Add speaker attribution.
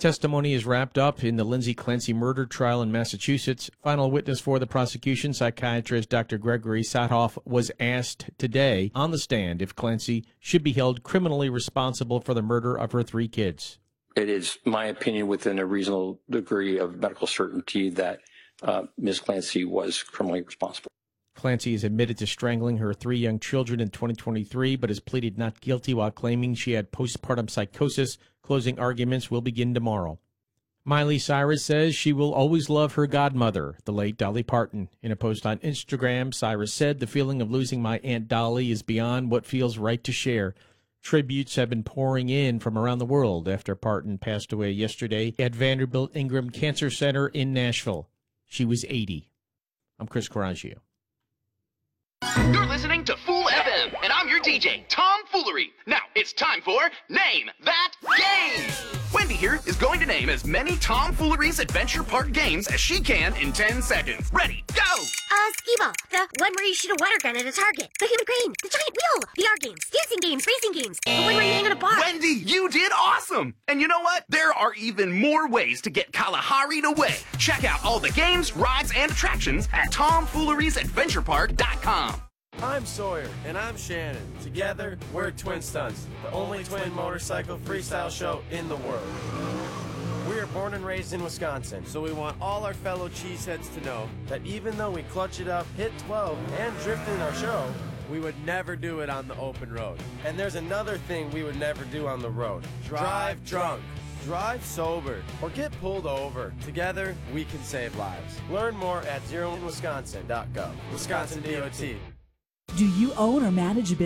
Speaker 1: Testimony is wrapped up in the Lindsay Clancy murder trial in Massachusetts. Final witness for the prosecution, psychiatrist Dr. Gregory Sothoff, was asked today on the stand if Clancy should be held criminally responsible for the murder of her 3 kids.
Speaker 2: It is my opinion within a reasonable degree of medical certainty that Ms. Clancy was criminally responsible.
Speaker 1: Clancy is admitted to strangling her 3 young children in 2023, but has pleaded not guilty while claiming she had postpartum psychosis. Closing arguments will begin tomorrow. Miley Cyrus says she will always love her godmother, the late Dolly Parton. In a post on Instagram, Cyrus said, "The feeling of losing my Aunt Dolly is beyond what feels right to share." Tributes have been pouring in from around the world after Parton passed away yesterday at Vanderbilt Ingram Cancer Center in Nashville. She was 80. I'm Chris Coraggio.
Speaker 3: You're listening to Fool FM, and I'm your DJ, Tom Foolery. Now, it's time for Name That Game! Wendy here is going to name as many Tom Foolery's Adventure Park games as she can in 10 seconds. Ready, go!
Speaker 4: Skee-Ball, the one where you shoot a water gun at a target, the human crane, the giant wheel, the art games, dancing games, racing games, the one where you hang on a bar.
Speaker 3: Wendy, you did awesome! And you know what? There are even more ways to get Kalahari'd away. Check out all the games, rides, and attractions at TomFoolery'sAdventurePark.com.
Speaker 5: I'm Sawyer, and I'm Shannon. Together, we're Twin Stunts, the only twin motorcycle freestyle show in the world. We are born and raised in Wisconsin, so we want all our fellow cheeseheads to know that even though we clutch it up, hit 12, and drift in our show, we would never do it on the open road. And there's another thing we would never do on the road. Drive drunk. Drive sober, or get pulled over. Together, we can save lives. Learn more at zeroinwisconsin.gov. Wisconsin DOT.
Speaker 6: Do you own or manage a business?